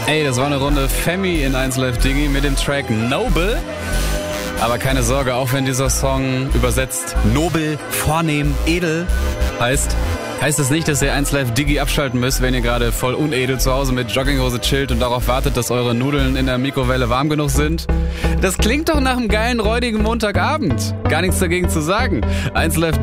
Ey, das war eine Runde Femi in 1 Live Diggy mit dem Track Noble. Aber keine Sorge, auch wenn dieser Song übersetzt nobel, vornehm, edel heißt es nicht, dass ihr 1 Live Diggy abschalten müsst, wenn ihr gerade voll unedel zu Hause mit Jogginghose chillt und darauf wartet, dass eure Nudeln in der Mikrowelle warm genug sind. Das klingt doch nach einem geilen, räudigen Montagabend. Gar nichts dagegen zu sagen. 1 Live